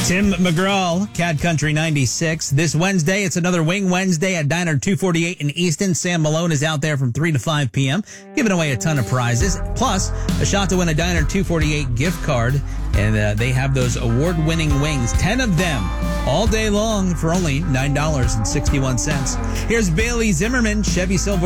Tim McGraw, Cat Country 96. This Wednesday, it's another Wing Wednesday at Diner 248 in Easton. Sam Malone is out there from 3 to 5 p.m., giving away a ton of prizes, plus a shot to win a Diner 248 gift card. And they have those award-winning wings, 10 of them, all day long for only $9.61. Here's Bailey Zimmerman, Chevy Silverado.